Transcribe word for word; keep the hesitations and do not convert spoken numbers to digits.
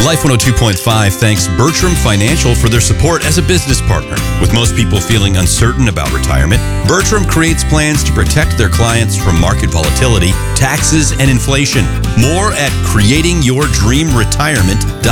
Life one oh two point five thanks Bertram Financial for their support as a business partner. With most people feeling uncertain about retirement, Bertram creates plans to protect their clients from market volatility, taxes, and inflation. More at creating your dream retirement dot com.